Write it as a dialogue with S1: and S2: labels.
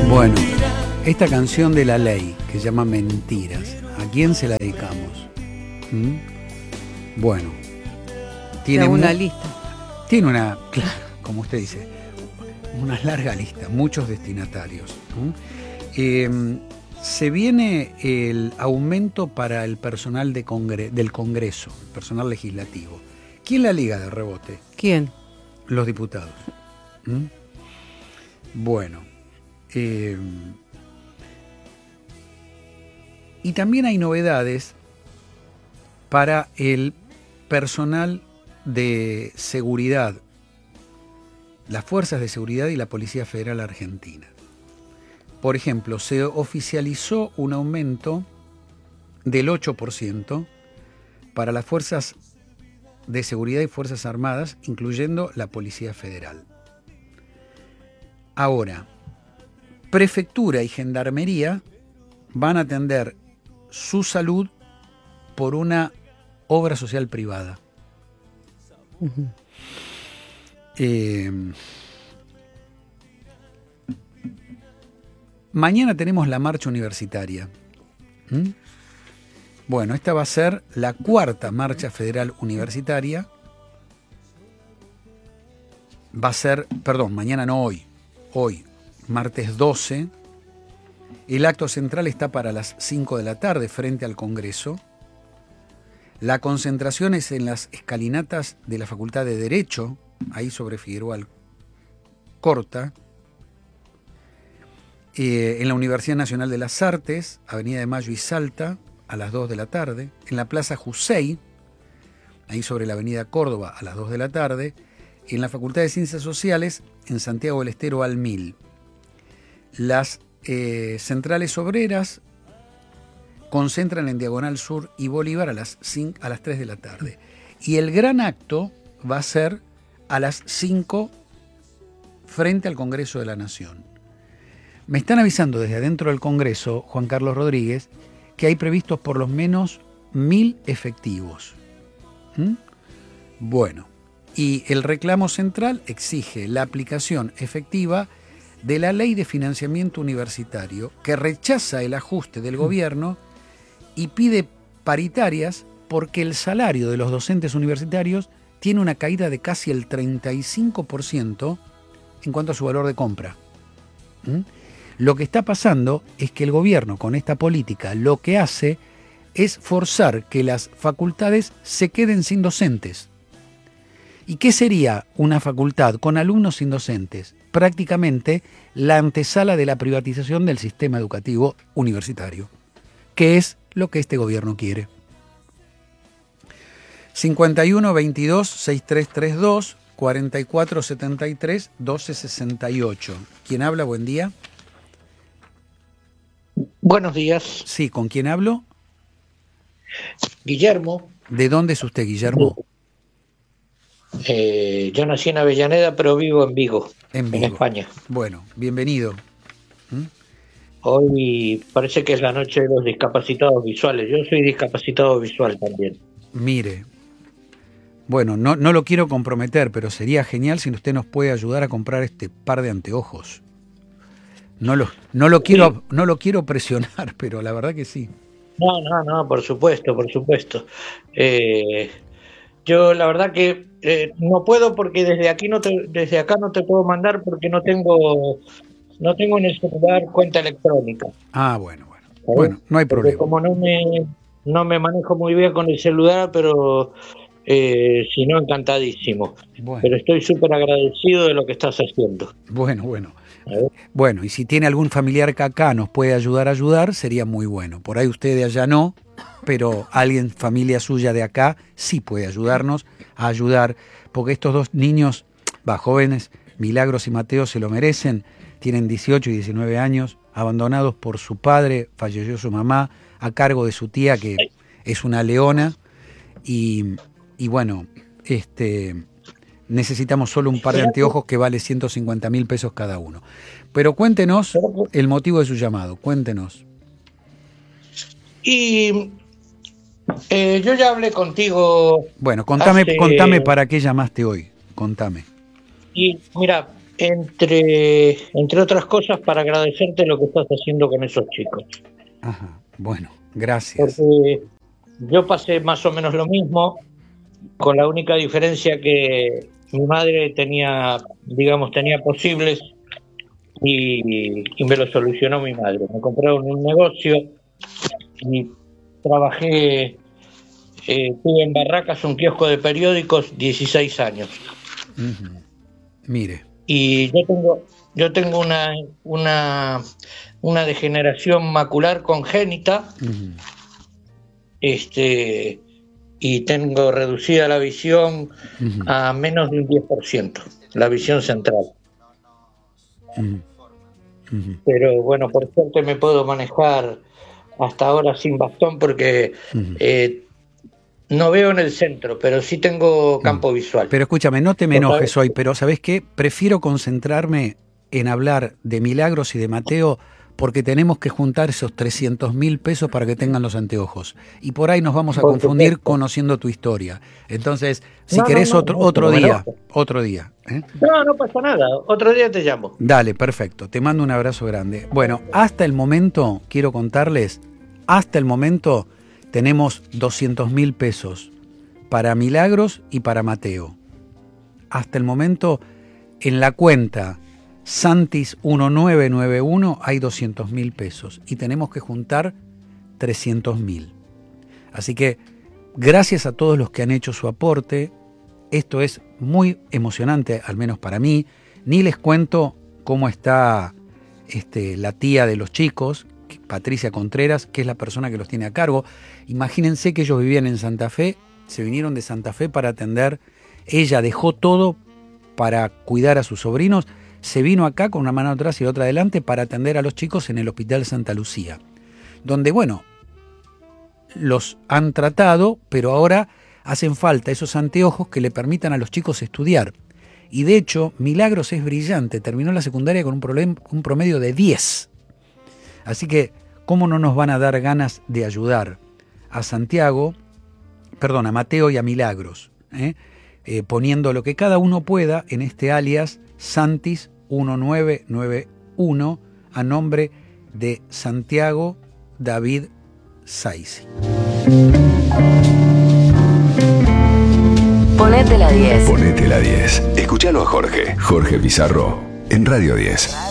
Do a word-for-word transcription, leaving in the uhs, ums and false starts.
S1: Bueno, esta canción de La Ley, que se llama Mentiras, ¿a quién se la dedicamos? ¿Mm? Bueno, tiene
S2: una
S1: mu-
S2: lista.
S1: Tiene una, claro, como usted dice, una larga lista, muchos destinatarios. ¿Mm? Eh, se viene el aumento para el personal de congre- del Congreso, personal legislativo. ¿Quién la liga de rebote?
S2: ¿Quién?
S1: Los diputados. ¿Mm? Bueno. Eh, y también hay novedades para el personal de seguridad, las fuerzas de seguridad y la Policía Federal Argentina. Por ejemplo, se oficializó un aumento del ocho por ciento para las fuerzas de seguridad y fuerzas armadas, incluyendo la Policía Federal. Ahora, Prefectura y Gendarmería van a atender su salud por una obra social privada. Uh-huh. Eh, mañana tenemos la marcha universitaria. ¿Mm? Bueno, esta va a ser la cuarta marcha federal universitaria. Va a ser, perdón, mañana no, hoy, hoy, martes doce. El acto central está para las cinco de la tarde frente al Congreso. La concentración es en las escalinatas de la Facultad de Derecho, ahí sobre Figueroa Alcorta. Eh, en la Universidad Nacional de las Artes, Avenida de Mayo y Salta, a las dos de la tarde. En la Plaza Jusey, ahí sobre la Avenida Córdoba, a las dos de la tarde. En la Facultad de Ciencias Sociales, en Santiago del Estero al mil. Las eh, centrales obreras concentran en Diagonal Sur y Bolívar a las, cinco, a las tres de la tarde. Y el gran acto va a ser a las cinco frente al Congreso de la Nación. Me están avisando desde adentro del Congreso, Juan Carlos Rodríguez, que hay previstos por lo menos mil efectivos. ¿Mm? Bueno, y el reclamo central exige la aplicación efectiva de la Ley de Financiamiento Universitario, que rechaza el ajuste del gobierno y pide paritarias porque el salario de los docentes universitarios tiene una caída de casi el treinta y cinco por ciento en cuanto a su valor de compra. ¿Mm? Lo que está pasando es que el gobierno con esta política lo que hace es forzar que las facultades se queden sin docentes. ¿Y qué sería una facultad con alumnos sin docentes? Prácticamente la antesala de la privatización del sistema educativo universitario, que es lo que este gobierno quiere. cincuenta y uno veintidós sesenta y tres treinta y dos, cuarenta y cuatro setenta y tres doce sesenta y ocho. ¿Quién habla? Buen día.
S3: Buenos días.
S1: Sí, ¿con quién hablo?
S3: Guillermo.
S1: ¿De dónde es usted, Guillermo?
S3: Eh, yo nací en Avellaneda, pero vivo en Vigo,
S1: en, Vigo.
S3: en España.
S1: Bueno, bienvenido.
S3: ¿Mm? Hoy parece que es la noche de los discapacitados visuales. Yo soy discapacitado visual también.
S1: Mire, bueno, no, no lo quiero comprometer, pero sería genial si usted nos puede ayudar a comprar este par de anteojos. No lo, no lo quiero, sí. no lo quiero presionar, pero la verdad que sí.
S3: No, no, no, por supuesto, por supuesto. Eh, yo la verdad que eh, no puedo porque desde aquí no te, desde acá no te puedo mandar porque no tengo, no tengo en el celular cuenta electrónica.
S1: Ah, bueno, bueno, ¿sabes? Bueno, no hay problema.
S3: Porque como no me, no me manejo muy bien con el celular, pero eh, si no, encantadísimo. Bueno. Pero estoy súper agradecido de lo que estás haciendo.
S1: Bueno, bueno. Bueno, y si tiene algún familiar que acá nos puede ayudar a ayudar, sería muy bueno. Por ahí usted de allá no, pero alguien, familia suya de acá, sí puede ayudarnos a ayudar, porque estos dos niños, va, jóvenes, Milagros y Mateo, se lo merecen, tienen dieciocho y diecinueve años, abandonados por su padre, falleció su mamá, a cargo de su tía, que es una leona, y, y bueno, este... necesitamos solo un par de anteojos que vale ciento cincuenta mil pesos cada uno. Pero cuéntenos el motivo de su llamado, cuéntenos.
S3: Y eh, yo ya hablé contigo.
S1: Bueno, contame, hace... contame para qué llamaste hoy, contame.
S3: Y mira, entre, entre otras cosas, para agradecerte lo que estás haciendo con esos chicos.
S1: Ajá, bueno, gracias.
S3: Porque yo pasé más o menos lo mismo, con la única diferencia que mi madre tenía, digamos, tenía posibles y, y me lo solucionó mi madre. Me compraron un negocio y trabajé, eh, tuve en Barracas un kiosco de periódicos dieciséis años.
S1: Uh-huh. Mire.
S3: Y yo tengo, yo tengo una, una, una degeneración macular congénita, uh-huh. este, y tengo reducida la visión uh-huh. a menos de un diez por ciento, la visión central. Uh-huh. Uh-huh. Pero bueno, por suerte me puedo manejar hasta ahora sin bastón porque uh-huh. eh, no veo en el centro, pero sí tengo campo visual.
S1: Pero escúchame, no te me enojes hoy, pero ¿sabés qué? Prefiero concentrarme en hablar de Milagros y de Mateo porque tenemos que juntar esos trescientos mil pesos para que tengan los anteojos. Y por ahí nos vamos a confundir conociendo tu historia. Entonces, si no, querés no, no, otro, no, otro día, no. otro día. ¿eh?
S3: No, no pasa nada. Otro día te llamo.
S1: Dale, perfecto. Te mando un abrazo grande. Bueno, hasta el momento, quiero contarles, hasta el momento tenemos doscientos mil pesos para Milagros y para Mateo. Hasta el momento, en la cuenta Santis uno nueve nueve uno hay doscientos mil pesos y tenemos que juntar trescientos mil. Así que gracias a todos los que han hecho su aporte. Esto es muy emocionante, al menos para mí. Ni les cuento cómo está este, la tía de los chicos, Patricia Contreras, que es la persona que los tiene a cargo. Imagínense que ellos vivían en Santa Fe, se vinieron de Santa Fe para atender. Ella dejó todo para cuidar a sus sobrinos. Se vino acá con una mano atrás y otra adelante para atender a los chicos en el Hospital Santa Lucía, donde, bueno, los han tratado, pero ahora hacen falta esos anteojos que le permitan a los chicos estudiar. Y de hecho, Milagros es brillante, terminó la secundaria con un, problem, un promedio de diez. Así que, ¿cómo no nos van a dar ganas de ayudar a Santiago, perdón, a Mateo y a Milagros? ¿eh? Eh, poniendo lo que cada uno pueda en este alias Santis uno nueve nueve uno a nombre de Santiago David Saisi.
S2: Ponete la diez. Ponete la diez. Escúchalo a Jorge. Jorge Pizarro en Radio diez.